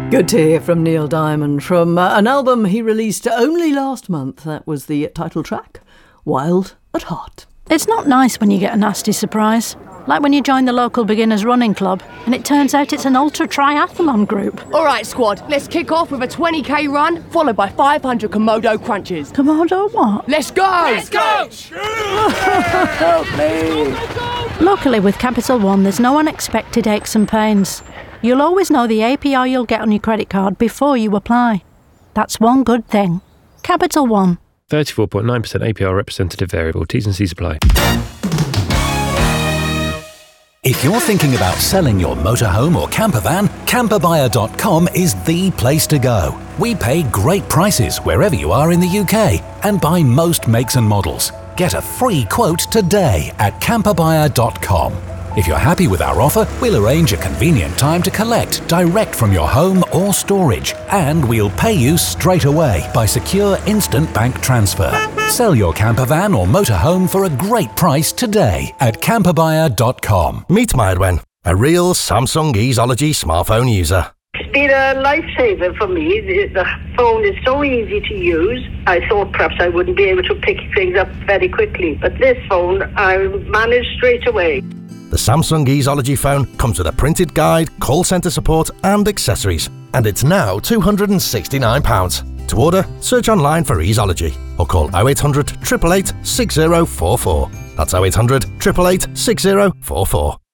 Good to hear from Neil Diamond from an album he released only last month. That was the title track, Wild at Heart. It's not nice when you get a nasty surprise. Like when you join the local beginners running club and it turns out it's an ultra triathlon group. All right, squad, let's kick off with a 20k run, followed by 500 Komodo crunches. Komodo what? Let's go! Let's go! Help me! Luckily with Capital One, there's no unexpected aches and pains. You'll always know the APR you'll get on your credit card before you apply. That's one good thing. Capital One. 34.9% APR representative variable. T's and C's apply. If you're thinking about selling your motorhome or camper van, camperbuyer.com is the place to go. We pay great prices wherever you are in the UK and buy most makes and models. Get a free quote today at camperbuyer.com. If you're happy with our offer, we'll arrange a convenient time to collect direct from your home or storage, and we'll pay you straight away by secure instant bank transfer. Sell your camper van or motorhome for a great price today at camperbuyer.com. Meet Mairwen, a real Samsung Easeology smartphone user. It's been a lifesaver for me. The phone is so easy to use. I thought perhaps I wouldn't be able to pick things up very quickly, but this phone I managed straight away. The Samsung Easeology phone comes with a printed guide, call centre support and accessories. And it's now £269. To order, search online for Easeology or call 0800 888 6044. That's 0800 888 6044.